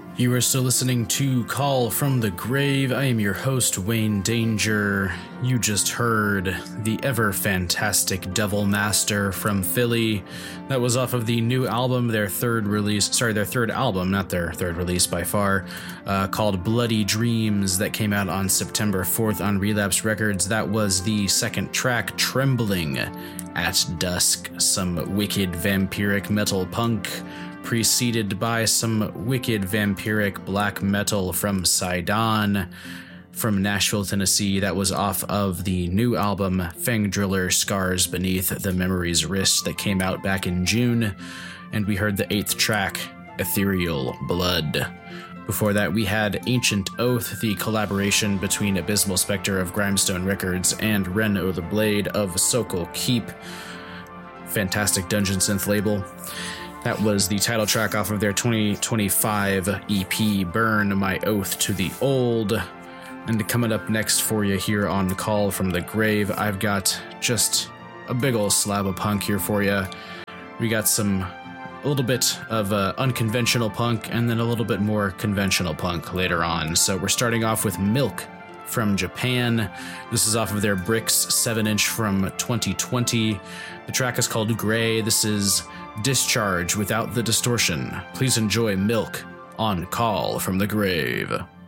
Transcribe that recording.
You are still listening to Call from the Grave. I am your host, Wayne Danger. You just heard the ever fantastic Devil Master from Philly. That was off of the new album, their third album, not their third release by far, called Bloody Dreams, that came out on September 4th on Relapse Records. That was the second track, Trembling at Dusk, some wicked vampiric metal punk, preceded by some wicked vampiric black metal from Sidon from Nashville, Tennessee. That was off of the new album Fang Driller Scars Beneath the Memory's Wrist that came out back in June. And we heard the 8th track, Ethereal Blood. Before that, we had Ancient Oath, the collaboration between Abysmal Spectre of Grimestone Records and Ren o' the Blade of Sokol Keep. Fantastic dungeon synth label. That was the title track off of their 2025 EP, Burn My Oath to the Old. And coming up next for you here on Call from the Grave, I've got just a big old slab of punk here for you. We got a little bit of unconventional punk and then a little bit more conventional punk later on. So we're starting off with Milk from Japan. This is off of their Bricks 7-inch from 2020. The track is called Gray. This is Discharge without the distortion. Please enjoy Milk on Call from the Grave.